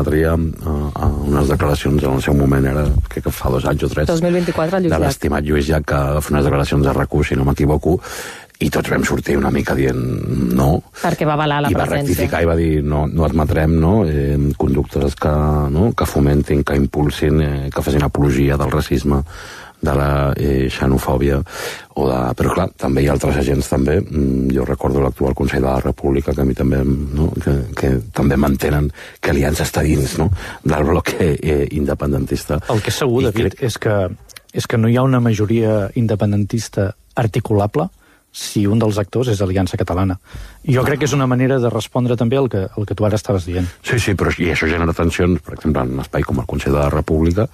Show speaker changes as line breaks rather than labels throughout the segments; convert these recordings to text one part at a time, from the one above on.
remetria a unes declaracions en el seu moment, era crec que fa 2 anys o 3,
2024,
de l'estimat Lluís Llach, que va fer unes declaracions de RAC1, si no m'equivoco, i tots vam sortir una mica dient no.
Perquè va avalar la presència.
I va rectificar i va dir no admetrem conductes que fomentin, que impulsin, que facin apologia del racisme, de la xenofòbia, però clar, també hi ha altres agents també, jo recordo l'actual Consell de la República, que a mi també, que també mantenen que Aliança està dins del bloc independentista.
El que és segur, David, és que no hi ha una majoria independentista articulable si un dels actors és Aliança Catalana. Jo crec que és una manera de respondre també al que tu ara estaves dient.
Sí, però i això genera tensions, per exemple, en un espai com el Consell de la República,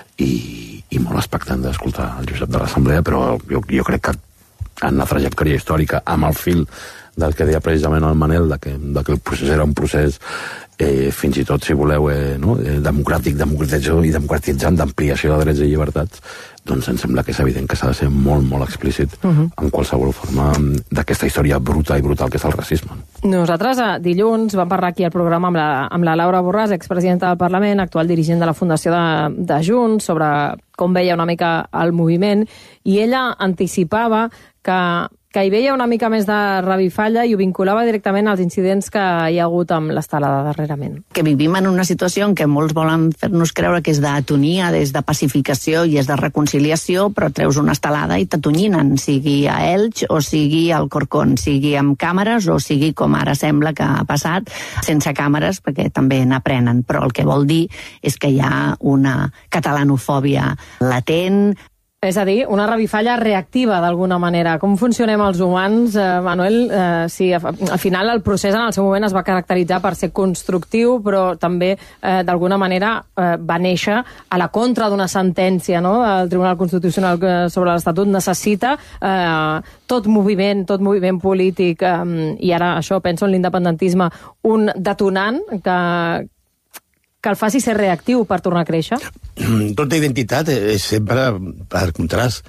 i molt expectant d'escoltar el Josep de l'Assemblea, però jo crec que en la trajectòria històrica, amb el fil del que deia precisament el Manel, de que el procés era un procés fins i tot, si voleu, democràtic, democratitzant, d'ampliació de drets i llibertats, doncs em sembla que és evident que s'ha de ser molt, molt explícit en qualsevol forma d'aquesta història bruta i brutal que és el racisme.
Nosaltres dilluns vam parlar aquí al programa amb la Laura Borràs, expresidenta del Parlament, actual dirigent de la Fundació de Junts, sobre com veia una mica el moviment, i ella anticipava que hi veia una mica més de revifalla i ho vinculava directament als incidents que hi ha hagut amb l'estelada darrerament.
Que vivim en una situació en què molts volen fer-nos creure que és d'atonia, és de pacificació i és de reconciliació, però treus una estelada i t'atonyinen, sigui a Elx o sigui al Corcón, sigui amb càmeres o sigui, com ara sembla que ha passat, sense càmeres, perquè també n'aprenen. Però el que vol dir és que hi ha una catalanofòbia latent.
És a dir, una revifalla reactiva, d'alguna manera. Com funcionem els humans, Manuel? Sí, al final el procés en el seu moment es va caracteritzar per ser constructiu, però també, d'alguna manera, va néixer a la contra d'una sentència del Tribunal Constitucional sobre l'Estatut. Necessita tot moviment polític, i ara això, penso en l'independentisme, un detonant que el faci ser reactiu per tornar a créixer?
Tota identitat és sempre per contrast.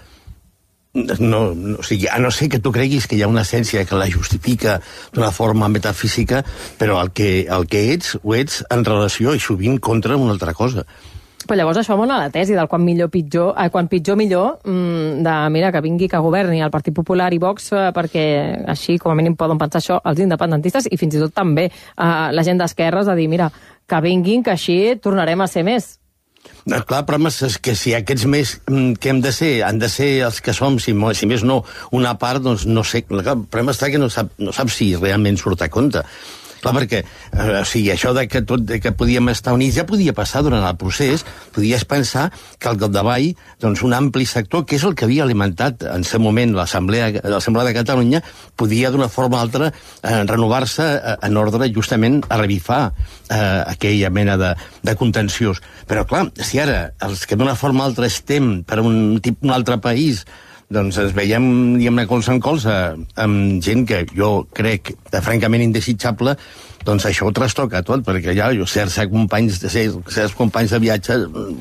O sigui, a no ser que tu creguis que hi ha una essència que la justifica d'una forma metafísica, però el que ets, ho ets en relació i sovint contra una altra cosa.
Però llavors això mona la tesi del quan pitjor millor, de mira, que vingui, que governi el Partit Popular i Vox, perquè així com a mínim poden pensar això els independentistes i fins i tot també la gent d'esquerres, a dir, mira, que vinguin, que així tornarem a ser més.
Clar, però és que si aquests més que hem de ser, han de ser els que som, si més no, una part, doncs no sé. El problema està que no sap si realment surt a compte. Clar, perquè això que podíem estar units ja podia passar durant el procés, podies pensar que al capdavall un ampli sector, que és el que havia alimentat en aquest moment l'Assemblea de Catalunya, podia d'una forma o altra renovar-se en ordre justament a revifar aquella mena de contenciós. Però clar, si ara els que d'una forma o altra estem per un altre país, doncs ens veiem, diguem-ne, colze en colze amb gent que jo crec francament indesitjable, doncs això ho trastoca tot, perquè ja certs companys de viatge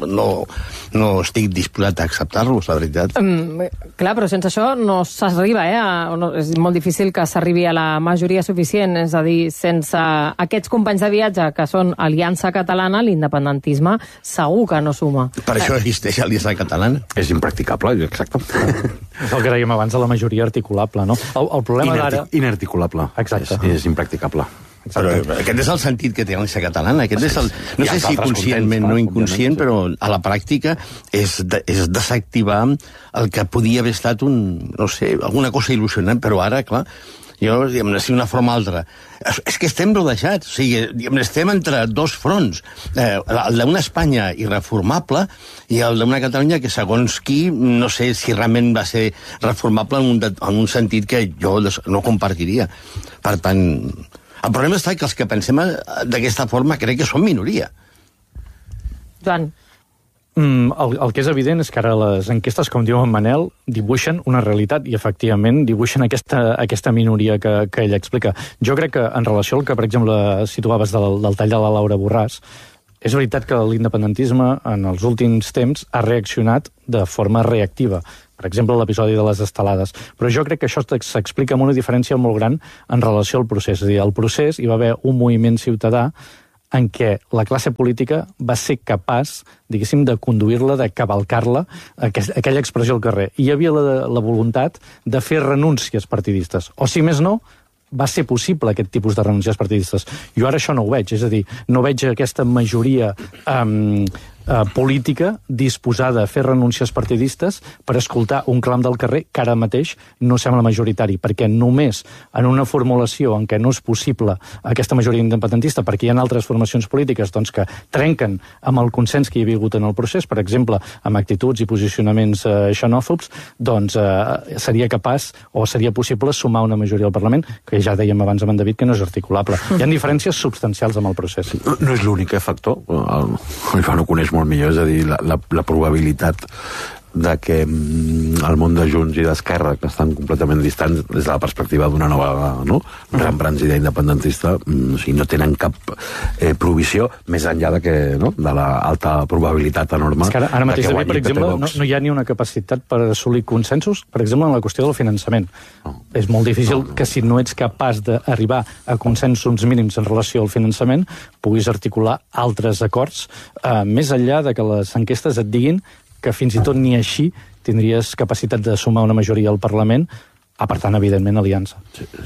no estic disposat a acceptar-los, la veritat.
Clar, però sense això no s'arriba, és molt difícil que s'arribi a la majoria suficient, és a dir, sense aquests companys de viatge que són Aliança Catalana, l'independentisme segur que no suma.
Per això existeix Aliança Catalana.
És impracticable, exacte.
És el que dèiem abans de la majoria articulable, no? El problema d'ara...
Inarticulable.
Exacte.
És impracticable.
Però aquest és el sentit que té l'Aliança Catalana. Aquest és el, no sé si conscientment o inconscient, però a la pràctica és desactivar el que podia haver estat alguna cosa il·lusionant, però ara, clar, jo, diguem-ne, si una forma o altra. És que estem rodejats, o sigui, diguem-ne, estem entre dos fronts. El d'una Espanya irreformable i el d'una Catalunya que, segons qui, no sé si realment va ser reformable en un sentit que jo no compartiria. Per tant, el problema està que els que pensem d'aquesta forma crec que són minoria.
Joan.
El que és evident és que ara les enquestes, com diu en Manel, dibuixen una realitat i, efectivament, dibuixen aquesta minoria que ell explica. Jo crec que, en relació al que, per exemple, situaves del tall de la Laura Borràs, és veritat que l'independentisme, en els últims temps, ha reaccionat de forma reactiva. Per exemple, l'episodi de les estelades. Però jo crec que això s'explica amb una diferència molt gran en relació al procés. És a dir, al procés hi va haver un moviment ciutadà en què la classe política va ser capaç, diguéssim, de conduir-la, de cavalcar-la, aquella expressió al carrer. I hi havia la voluntat de fer renúncies partidistes. O, si més no, va ser possible aquest tipus de renúncies partidistes. Jo ara això no ho veig, és a dir, no veig aquesta majoria política disposada a fer renúncies partidistes per escoltar un clam del carrer que ara mateix no sembla majoritari, perquè només en una formulació en què no és possible aquesta majoria independentista, perquè hi ha altres formacions polítiques doncs, que trenquen amb el consens que hi havia hagut en el procés, per exemple, amb actituds i posicionaments xenòfobs, doncs seria capaç o seria possible sumar una majoria al Parlament, que ja dèiem abans amb en David que no és articulable. Hi ha diferències substancials amb el procés.
No és l'únic factor. El Joan ho coneix molt millor, és a dir, la probabilitat de que el món de Junts i d'Esquerra, que estan completament distants des de la perspectiva d'una nova reembranzida independentista, o sigui, no tenen cap provisió més enllà de l'alta probabilitat enorme.
És que ara mateix, David, per exemple, no hi ha ni una capacitat per assolir consensos, per exemple, en la qüestió del finançament. És molt difícil que si no ets capaç d'arribar a consensos mínims en relació al finançament, puguis articular altres acords, més enllà de que les enquestes et diguin que fins i tot ni així tindries capacitat de sumar una majoria al Parlament, per tant, evidentment, aliança.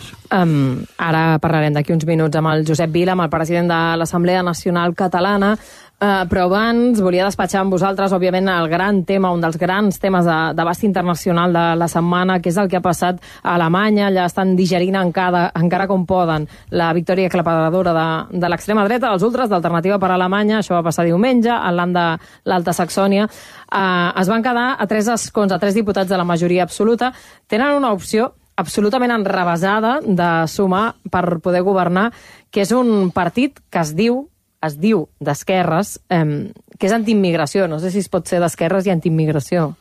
Ara parlarem d'aquí uns minuts amb el Josep Vila, amb el president de l'Assemblea Nacional Catalana, però abans volia despatxar amb vosaltres, òbviament, el gran tema, un dels grans temes d'abast internacional de la setmana, que és el que ha passat a Alemanya. Allà estan digerint encara com poden la victòria aclaparadora de l'extrema dreta, els ultras d'Alternativa per Alemanya. Això va passar diumenge, al land de l'Alta Saxònia. Es van quedar a 3 escons, a 3 diputats de la majoria absoluta. Tenen una opció absolutament enrevesada de sumar per poder governar, que és un partit que es diu d'esquerres, que és antiimmigració. No sé si es pot ser d'esquerres i antiimmigració.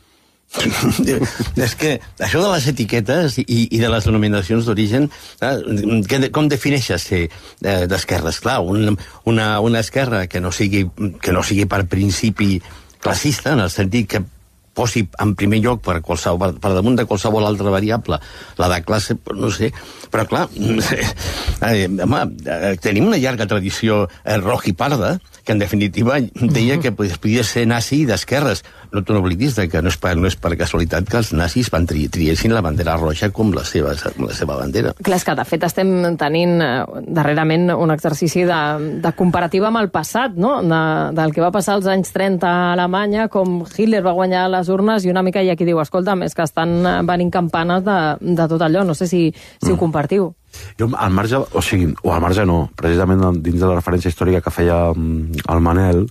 És que això de les etiquetes i de les denominacions d'origen, com defineixes ser d'esquerres? Clar, una esquerra que no sigui per principi classista, en el sentit que posi en primer lloc per damunt de qualsevol altra variable la de classe, no sé, però clar, tenim una llarga tradició roja i parda que en definitiva deia que podia ser nazi d'esquerres. No t'ho oblidis que no és per casualitat que els nazis triessin la bandera roja com la seva bandera.
Clar, és que de fet estem tenint darrerament un exercici de comparativa amb el passat, no? Del que va passar als anys 30 a Alemanya, com Hitler va guanyar les urnes, i una mica hi ha qui diu, escolta'm, és que estan venint campanes de tot allò, no sé si ho compartiu.
Jo, al marge no, precisament dins de la referència històrica que feia el Manel,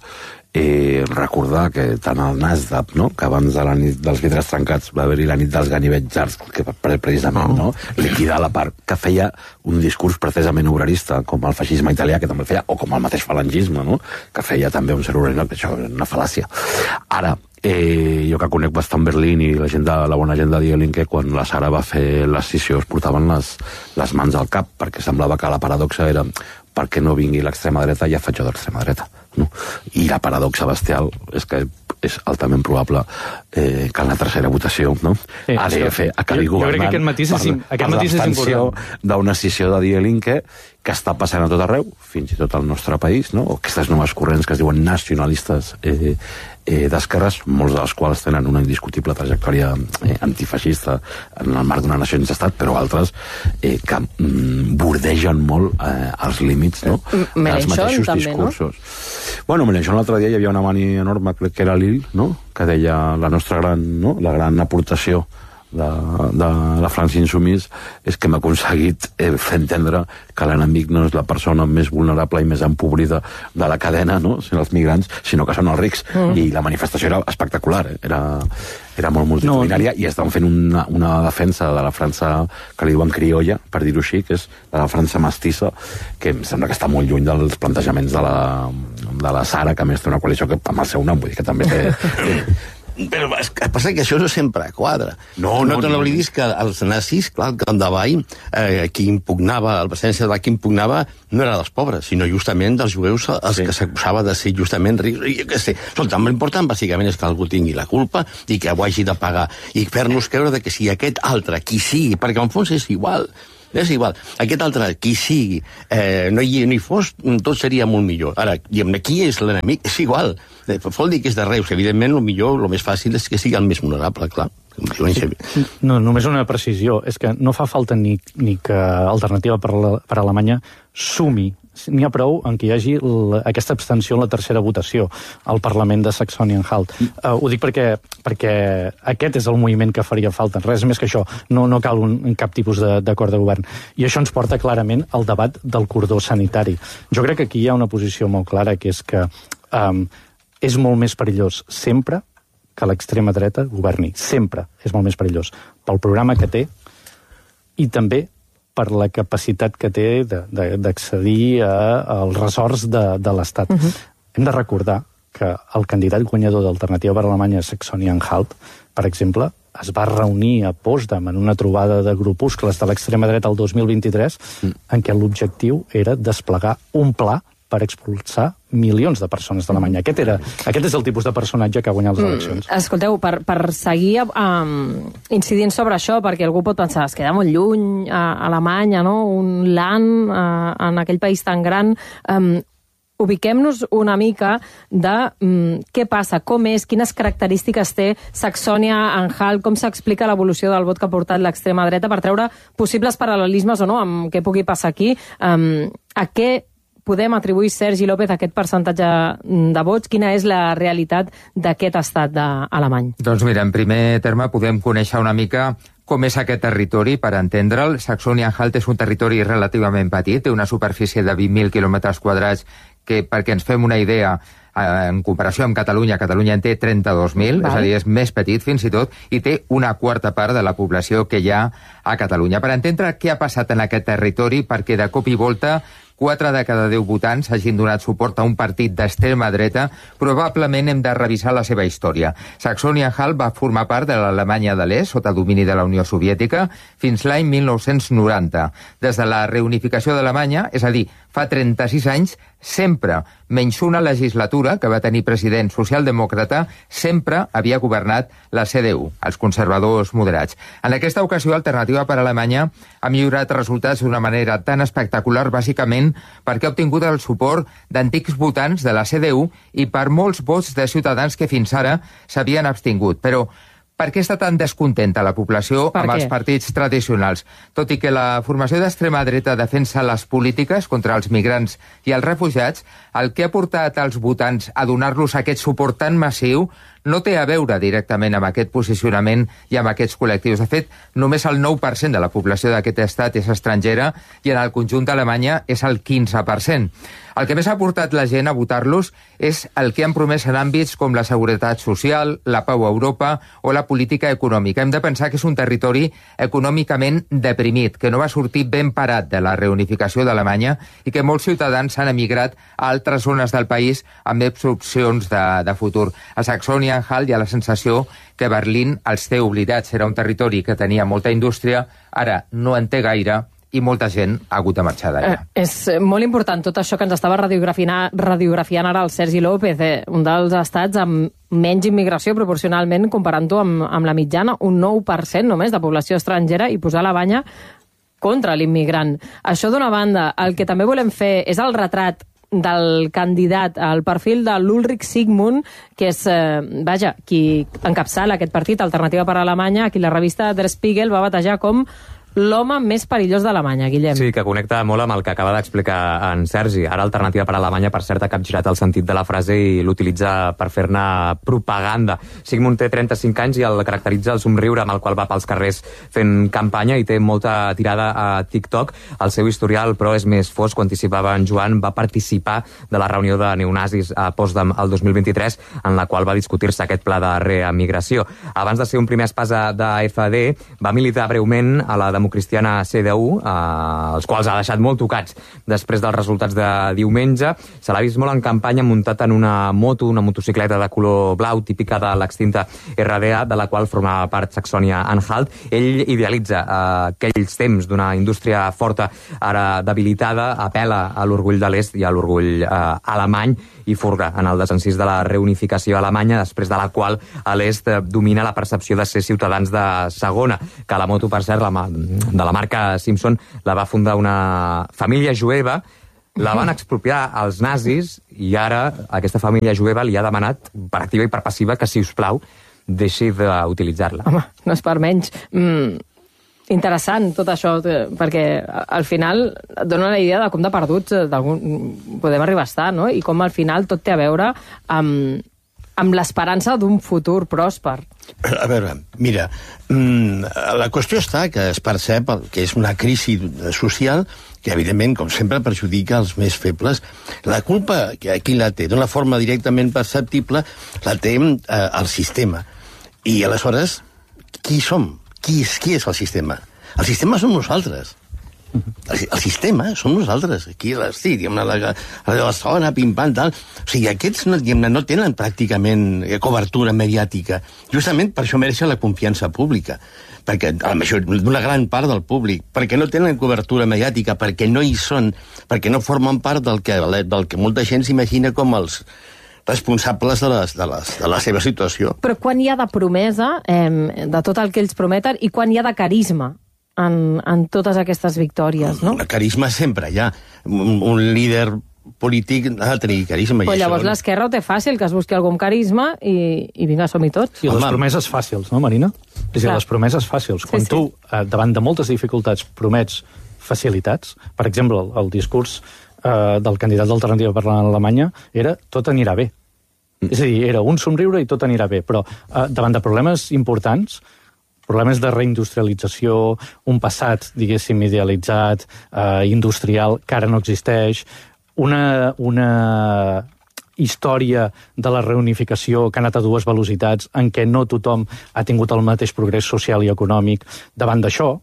recordar que tant el NASDAP, no?, que abans de la nit dels vidres trencats va haver-hi la nit dels ganivets arts, que precisament liquidar la part que feia un discurs precisament obrerista, com el feixisme italià, que també feia, o com el mateix falangisme, no?, que feia també un cert obrerista, que això és una fal·làcia. Ara, jo que conec bastant Berlín i la bona gent de Die Linke, quan la Sara va fer l'escissió es portaven les mans al cap, perquè semblava que la paradoxa era perquè no vingui l'extrema dreta, ja faig jo d'extrema dreta, no? I la paradoxa bestial és que és altament probable que en la tercera votació, no?, ADF acabi governant per l'abstenció d'una escissió de Die Linke que està passant a tot arreu, fins i tot al nostre país, no?, o aquestes noves corrents que es diuen nacionalistes d'esquerres, molts dels quals tenen una indiscutible trajectòria antifeixista en el marc d'una nació sense estat, però altres que bordegen molt els límits, no?, dels mateixos discursos. Bueno, Mélenchon l'altre dia hi havia una mani enorme, crec que era Lille, no?, que deia la gran aportació de la França Insoumise és que hem aconseguit fer entendre que l'enemic no és la persona més vulnerable i més empobrida de la cadena, no?, sinó els migrants, sinó que són els rics. I la manifestació era espectacular, era molt multitudinària, i estan fent una defensa de la França que li diuen criolla, per dir-ho així, que és la França mestissa, que em sembla que està molt lluny dels plantejaments de la Sara, que a més té una coalició que amb el seu nom, vull dir que també té...
Però el que passa que això no sempre quadra. No te n'oblidis que els nazis, clar, el camp de Ball, qui impugnava, el presència de qui impugnava no era dels pobres, sinó justament dels jueus els que s'acusava de ser justament rics. I que sé, escolta, l'important bàsicament és que algú tingui la culpa i que ho hagi de pagar. I fer-nos creure que si aquest altre, qui sigui, perquè en fons és igual, És igual. Aquest altre, qui sigui, no hi fos, tot seria molt millor. Ara, qui és l'enemic? És igual. Vol dir que és de Reus. Evidentment, el millor, el més fàcil és que sigui el més honorable, clar.
No, només una precisió. És que no fa falta ni que Alternativa per Alemanya sumi. N'hi ha prou en què hi hagi aquesta abstenció en la tercera votació al Parlament de Saxònia-Anhalt. Ho dic perquè aquest és el moviment que faria falta. Res més que això. No cal cap tipus d'acord de govern. I això ens porta clarament al debat del cordó sanitari. Jo crec que aquí hi ha una posició molt clara, que és que és molt més perillós sempre que l'extrema dreta governi. Sempre és molt més perillós. Pel programa que té i també per la capacitat que té d'accedir als ressorts de l'Estat. Hem de recordar que el candidat guanyador d'Alternativa per Alemanya, Saxònia-Anhalt, per exemple, es va reunir a Potsdam en una trobada de grupuscles de l'extrema dreta el 2023 en què l'objectiu era desplegar un pla per expulsar milions de persones d'Alemanya. Aquest és el tipus de personatge que ha guanyat les eleccions.
Escolteu, per seguir incidint sobre això, perquè algú pot pensar, es queda molt lluny a Alemanya, no? Un land en aquell país tan gran. Ubiquem-nos una mica de què passa, com és, quines característiques té Saxònia-Anhalt, com s'explica l'evolució del vot que ha portat l'extrema dreta per treure possibles paral·lelismes o no amb què pugui passar aquí. A què podem atribuir, Sergi López, aquest percentatge de vots? Quina és la realitat d'aquest estat alemany?
Doncs mira, en primer terme podem conèixer una mica com és aquest territori, per entendre'l. Saxònia-Anhalt és un territori relativament petit, té una superfície de 20.000 quilòmetres quadrats, que, perquè ens fem una idea, en comparació amb Catalunya en té 32.000, és a dir, és més petit fins i tot, i té una quarta part de la població que hi ha a Catalunya. Per entendre què ha passat en aquest territori, perquè de cop i volta 4 de cada 10 votants hagin donat suport a un partit d'extrema dreta, probablement hem de revisar la seva història. Saxònia-Anhalt va formar part de l'Alemanya de l'Est, sota domini de la Unió Soviètica, fins l'any 1990. Des de la reunificació d'Alemanya, és a dir, fa 36 anys, sempre, menys una legislatura que va tenir president socialdemòcrata, sempre havia governat la CDU, els conservadors moderats. En aquesta ocasió, Alternativa per Alemanya ha millorat resultats d'una manera tan espectacular, bàsicament perquè ha obtingut el suport d'antics votants de la CDU i per molts vots de ciutadans que fins ara s'havien abstingut. Però per què està tan descontenta la població amb els partits tradicionals? Tot i que la formació d'extrema dreta defensa les polítiques contra els migrants i els refugiats, el que ha portat als votants a donar-los aquest suport tan massiu no té a veure directament amb aquest posicionament i amb aquests col·lectius. De fet, només el 9% de la població d'aquest estat és estrangera i en el conjunt d'Alemanya és el 15%. El que més ha portat la gent a votar-los és el que han promès en àmbits com la seguretat social, la pau a Europa o la política econòmica. Hem de pensar que és un territori econòmicament deprimit, que no va sortir ben parat de la reunificació d'Alemanya i que molts ciutadans han emigrat a altres zones del país amb més opcions de futur. A Saxònia-Anhalt hi ha la sensació que Berlín els té oblidats. Era un territori que tenia molta indústria, ara no en té gaire, i molta gent ha hagut de marxar d'allà.
És molt important tot això que ens estava radiografiant ara el Sergi López, un dels estats amb menys immigració proporcionalment, comparant-ho amb la mitjana, un 9% només de població estrangera, i posar la banya contra l'immigrant. Això d'una banda. El que també volem fer és el retrat del candidat, el perfil de l'Ulrich Sigmund, que és, qui encapçala aquest partit, Alternativa per Alemanya, a qui la revista Der Spiegel va batejar com l'home més perillós d'Alemanya, Guillem.
Sí, que connecta molt amb el que acaba d'explicar en Sergi. Ara Alternativa per Alemanya, per cert, ha capgirat el sentit de la frase i l'utilitza per fer-ne propaganda. Sigmund té 35 anys i el caracteritza el somriure amb el qual va pels carrers fent campanya i té molta tirada a TikTok. El seu historial, però, és més fosc. Quan anticipava en Joan, va participar de la reunió de neonazis a Potsdam el 2023, en la qual va discutir-se aquest pla de reemigració. Abans de ser un primer espasa d'AfD, va militar breument a la democristiana CDU, els quals ha deixat molt tocats després dels resultats de diumenge. Se l'ha vist molt en campanya muntat en una moto, una motocicleta de color blau, típica de l'extinta RDA, de la qual formava part Saxònia-Anhalt. Ell idealitza aquells temps d'una indústria forta, ara debilitada, apela a l'orgull de l'est i a l'orgull alemany i furga en el desencís de la reunificació alemanya, després de la qual a l'est domina la percepció de ser ciutadans de segona, que la moto, per cert, de la marca Simpson la va fundar una família jueva, la van expropiar als nazis i ara aquesta família jueva li ha demanat per activa i per passiva que, si us plau, deixi d'utilitzar-la.
Home, no és per menys. Interessant tot això, perquè al final et dona la idea de com de perduts podem arribar a estar, no? I com al final tot té a veure amb l'esperança d'un futur pròsper.
A veure, mira, la qüestió està que es percep que és una crisi social que, evidentment, com sempre, perjudica els més febles. La culpa, qui la té? D'una forma directament perceptible, la té el sistema. I, aleshores, qui som? Qui és el sistema? El sistema som nosaltres. El sistema som nosaltres. Aquí, diguem, la zona, pim-pam, tal. O sigui, aquests no tenen pràcticament cobertura mediàtica. Justament per això mereixen la confiança pública. Perquè d'una gran part del públic, perquè no tenen cobertura mediàtica, perquè no hi són, perquè no formen part del que molta gent s'imagina com els responsables de la seva situació.
Però quan hi ha de promesa, de tot el que ells prometen, i quan hi ha de carisma en totes aquestes victòries, no?
El carisma sempre hi ha. Un líder polític ha de tenir carisma.
Però llavors l'esquerra ho té fàcil, que es busqui algú amb carisma i vinga, som-hi tots.
I les promeses fàcils, no, Marina? És a dir, les promeses fàcils. Quan tu, davant de moltes dificultats, promets facilitats, per exemple, el discurs del candidat d'Alternativa per l'Alemanya era tot anirà bé. És a dir, era un somriure i tot anirà bé, però davant de problemes importants, problemes de reindustrialització, un passat, diguéssim, idealitzat, industrial, que ara no existeix, una història de la reunificació que ha anat a dues velocitats, en què no tothom ha tingut el mateix progrés social i econòmic. Davant d'això,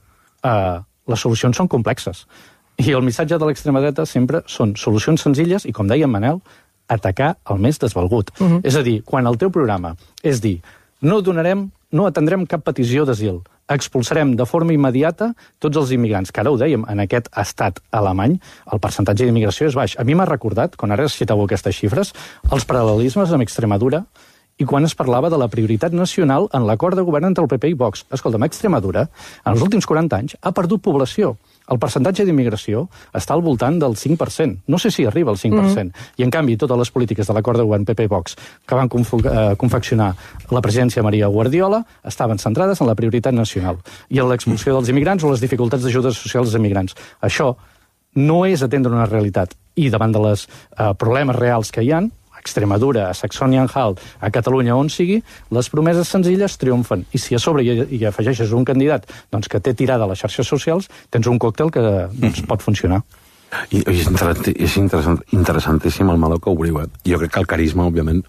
les solucions són complexes. I el missatge de l'extrema dreta sempre són solucions senzilles i, com deia en Manel, atacar el més desvalgut. És a dir, quan el teu programa és dir no atendrem cap petició d'asil, expulsarem de forma immediata tots els immigrants, que ara ho dèiem, en aquest estat alemany, el percentatge d'immigració és baix. A mi m'ha recordat, quan ara citeu aquestes xifres, els paral·lelismes amb Extremadura i quan es parlava de la prioritat nacional en l'acord de govern entre el PP i Vox. Escolta'm, Extremadura, en els últims 40 anys, ha perdut població. El percentatge d'immigració està al voltant del 5%. No sé si arriba al 5%. I, en canvi, totes les polítiques de l'acord de govern PP-Vox que van confeccionar la presidència Maria Guardiola estaven centrades en la prioritat nacional i en l'expulsió dels immigrants o les dificultats d'ajudes socials als immigrants. Això no és atendre una realitat. I davant de les problemes reals que hi ha, a Extremadura, a Saxònia-Anhalt, a Catalunya, on sigui, les promeses senzilles triomfen. I si a sobre hi afegeixes un candidat que té tirada a les xarxes socials, tens un còctel que pot funcionar.
I és interessantíssim el meló que obriu. Jo crec que el carisma, òbviament,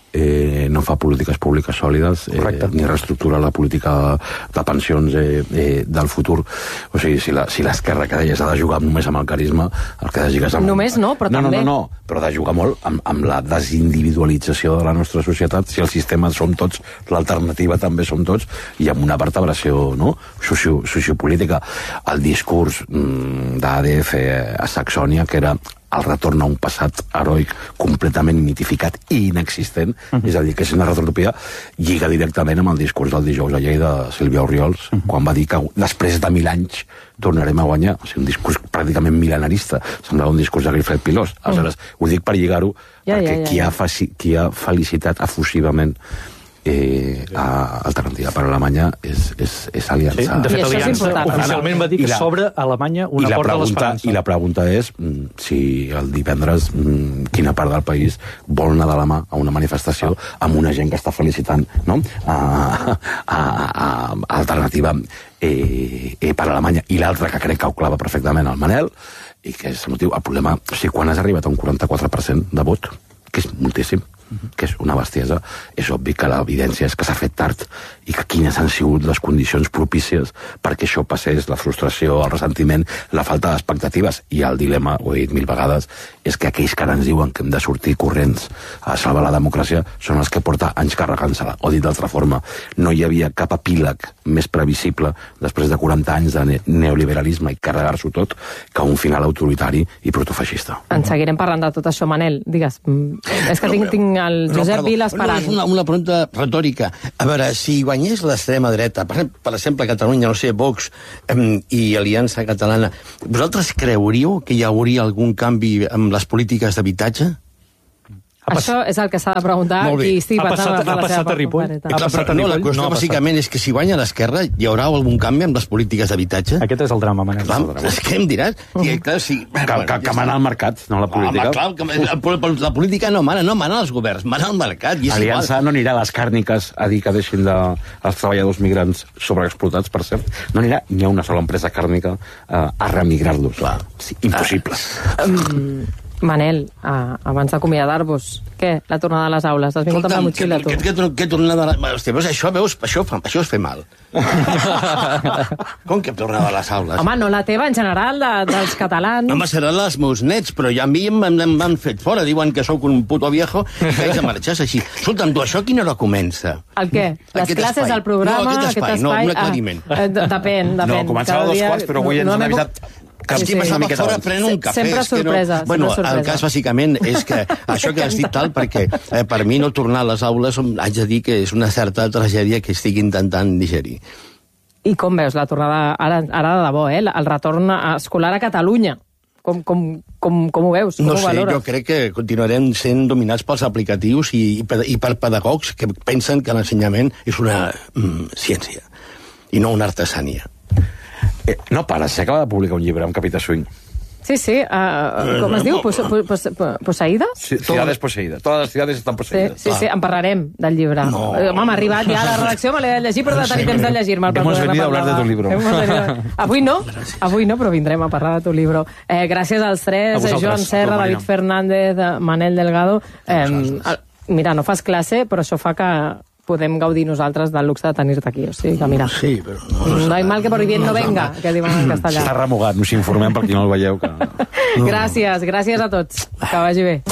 no fa polítiques públiques sòlides, ni reestructura la política de pensions del futur. O sigui, si l'esquerra, que deies, ha de jugar només amb el carisma, el que ha de jugar és amb...
Només no, però també...
No, però ha de jugar molt amb la desindividualització de la nostra societat. Si el sistema som tots, l'alternativa també som tots, i amb una vertebració sociopolítica. El discurs d'ADF a Saxònia, que era el retorn a un passat heroic completament mitificat i inexistent, és a dir, que és una retrotopia, lliga directament amb el discurs del dijous a Lleida de Sílvia Orriols, quan va dir que després de 1000 anys tornarem a guanyar. O sigui, un discurs pràcticament mil·lenarista. Semblava un discurs de Guifred Pilós. Aleshores, ho dic per lligar-ho, perquè qui ha felicitat efusivament a Alternativa per Alemanya és Aliança.
De fet, Aliança oficialment va dir que s'obre a Alemanya una porta de l'esperança.
I la pregunta és si el divendres quina part del país vol anar de la mà a una manifestació amb una gent que està felicitant, no?, a Alternativa per Alemanya, i l'altra que crec que ho clava perfectament el Manel, i que és el motiu. El problema, o sigui, quan has arribat a un 44% de vot, que és moltíssim, que és una bestiesa, és obvi que l'evidència és que s'ha fet tard i que quines han sigut les condicions propícies perquè això passés, la frustració, el ressentiment, la falta d'expectatives, i el dilema, ho he dit 1000 vegades, és que aquells que ara ens diuen que hem de sortir corrents a salvar la democràcia són els que porta anys carregant-se-la. O dit d'altra forma, no hi havia cap epíleg més previsible després de 40 anys de neoliberalisme i carregar-s'ho tot que un final autoritari i protofeixista.
En seguirem parlant de tot això, Manel. Digues, és que tinc el Josep Vila esperant.
No, és una pregunta retòrica. A veure, si guanyés l'extrema dreta, per exemple, Catalunya, no sé, Vox i Aliança Catalana, vosaltres creuríeu que hi hauria algun canvi amb les polítiques d'habitatge?
Això és el que s'ha de preguntar qui estigui passant per la seva papereta.
No, la qüestió bàsicament és que si guanya l'esquerra hi haurà algun canvi amb les polítiques d'habitatge?
Aquest és el drama, Manel.
És que em diràs?
Que mana el mercat, no la política.
La política no mana els governs, mana el mercat.
Aliança no anirà a les càrniques a dir que deixin els treballadors migrants sobreexplotats, per cert. No anirà ni a una sola empresa càrnica a remigrar-los. Impossible.
Manel, abans d'acomiadar-vos, què? La tornada a les aules? Has vingut amb la motxilla, tu?
Què tornada a les aules? Hòstia, això és fer mal. Com que tornada a les aules?
Home, no la teva, en general, dels catalans.
Home, seran els meus nets, però ja a mi m'han fet fora. Diuen que sóc un puto viejo i que haig de marxar així. Escolta'm, tu, això a quina hora comença?
El què? Les classes, el programa, aquest espai?
No, un aclariment.
Depèn.
No, començava a 2:15, però avui ens han avisat...
Sí, passava fora prenent un cafè.
Sempre sorpresa.
Bueno, el cas bàsicament és que això que has dit tal, perquè per mi no tornar a les aules haig de dir que és una certa tragèdia que estic intentant digerir.
I com veus la tornada, ara de debò, el retorn escolar a Catalunya? Com ho veus? Com
no
ho
sé,
valores?
jo crec que continuarem sent dominats pels aplicatius i per pedagogs que pensen que l'ensenyament és una ciència i no una artesania.
No para, s'acaba de publicar un llibre amb Capità Swing.
Sí, com es diu? Posseïdes?
Sí, ciudades poseïdes. Totes les ciudades estan poseïdes.
Sí, en parlarem del llibre. Home, m'ha arribat ja a la redacció, me l'he de llegir, però de tenir temps de llegir-me'l.
Hemos venido a hablar de tu libro.
Avui no, però vindrem a parlar de tu libro. Gràcies als tres, Joan Serra, David Fernández, Manel Delgado. Mira, no fas classe, però això fa que podem gaudir nosaltres del luxe de tenir-te aquí. O sigui que, mira,
sí, però
no hay mal que por bien no venga, que diuen en castellà.
Està remugat, us informem per qui no el veieu.
Gràcies a tots. Que vagi bé.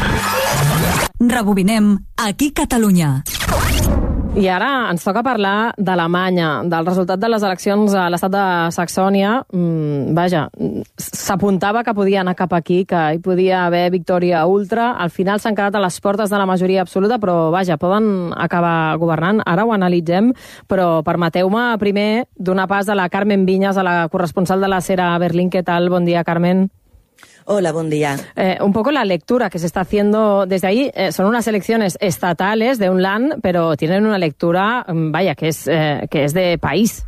Rebobinem aquí Catalunya.
I ara ens toca parlar d'Alemanya, del resultat de les eleccions a l'estat de Saxònia. Vaja, s'apuntava que podia anar cap aquí, que hi podia haver victòria ultra. Al final s'han quedat a les portes de la majoria absoluta, però vaja, poden acabar governant. Ara ho analitzem, però permeteu-me primer donar pas a la Carmen Viñas, a la corresponsal de la SER a Berlín. Què tal? Bon dia, Carmen.
Hola, buen día.
Un poco la lectura que se está haciendo desde ahí. Son unas elecciones estatales de un land, pero tienen una lectura, vaya, que es de país.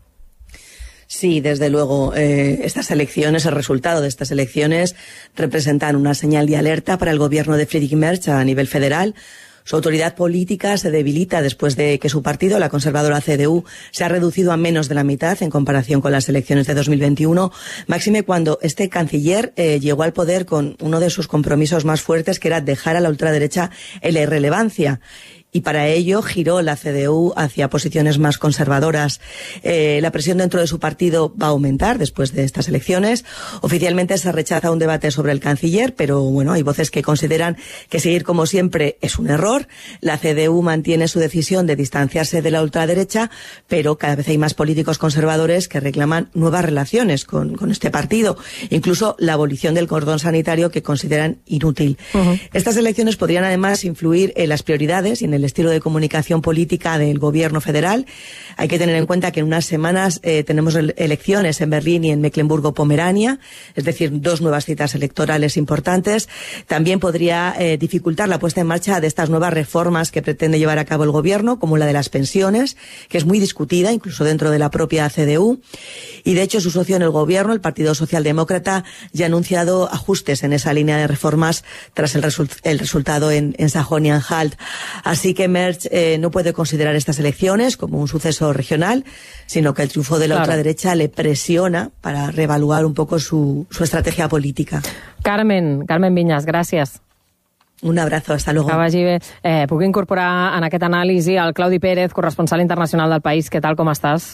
Sí, desde luego, estas elecciones, el resultado de estas elecciones representan una señal de alerta para el gobierno de Friedrich Merz a nivel federal. Su autoridad política se debilita después de que su partido, la conservadora CDU, se ha reducido a menos de la mitad en comparación con las elecciones de 2021, máxime cuando este canciller llegó al poder con uno de sus compromisos más fuertes, que era dejar a la ultraderecha en la irrelevancia. Y para ello giró la CDU hacia posiciones más conservadoras. La presión dentro de su partido va a aumentar después de estas elecciones. Oficialmente se rechaza un debate sobre el canciller, pero bueno, hay voces que consideran que seguir como siempre es un error. La CDU mantiene su decisión de distanciarse de la ultraderecha, pero cada vez hay más políticos conservadores que reclaman nuevas relaciones con este partido, incluso la abolición del cordón sanitario, que consideran inútil. Estas elecciones podrían además influir en las prioridades y en el estilo de comunicación política del gobierno federal. Hay que tener en cuenta que en unas semanas tenemos elecciones en Berlín y en Mecklemburgo-Pomerania, es decir, 2 nuevas citas electorales importantes. También podría dificultar la puesta en marcha de estas nuevas reformas que pretende llevar a cabo el gobierno, como la de las pensiones, que es muy discutida, incluso dentro de la propia CDU. Y de hecho, su socio en el gobierno, el Partido Socialdemócrata, ya ha anunciado ajustes en esa línea de reformas tras el resultado en Sajonia-Anhalt. Así que Merz no puede considerar estas elecciones como un suceso regional, sino que el triunfo de la ultraderecha le presiona para reevaluar un poco su estrategia política.
Carmen Viñas, gràcies.
Un abrazo, hasta luego.
Que vagi bé. Puc incorporar en aquest anàlisi el Claudi Pérez, corresponsal internacional del País. Què tal, com estàs?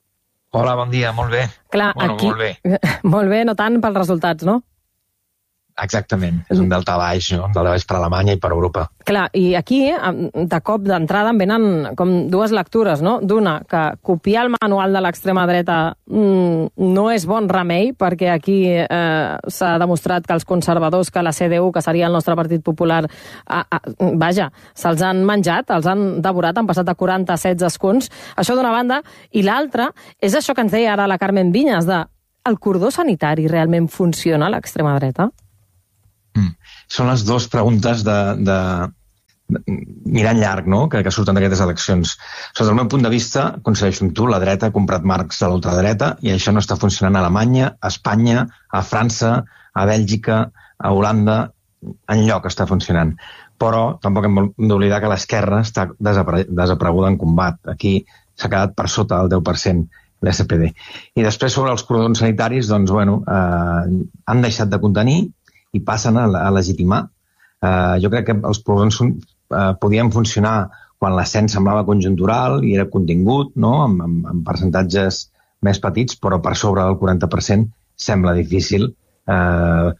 Hola, bon dia, molt bé.
Clar,
bueno,
aquí...
molt bé.
Molt bé, no tant pels resultats, no?
exactament. És un delta baix, no? Un delta baix per Alemanya i per Europa.
Clar, i aquí, de cop d'entrada, em venen com dues lectures, no? D'una, que copiar el manual de l'extrema dreta no és bon remei, perquè aquí s'ha demostrat que els conservadors, que la CDU, que seria el nostre Partit Popular, vaja, se'ls han menjat, els han devorat, han passat de 47 escons. Això d'una banda. I l'altra és això que ens deia ara la Carmen Vinyes, de el cordó sanitari realment funciona a l'extrema dreta?
Són les dues preguntes de mirant llarg, no?, que surten d'aquestes eleccions. Sota el meu punt de vista, coincideixo amb tu, la dreta ha comprat marcs de l'ultradreta i això no està funcionant a Alemanya, a Espanya, a França, a Bèlgica, a Holanda, enlloc està funcionant. Però tampoc hem d'oblidar que l'esquerra està desapareguda en combat. Aquí s'ha quedat per sota del 10%. l'SPD. I després sobre els cordons sanitaris, doncs, bueno, han deixat de contenir i passen a legitimar. Jo crec que els cordons podien funcionar quan l'ascens semblava conjuntural i era contingut, no?, amb percentatges més petits, però per sobre del 40% sembla difícil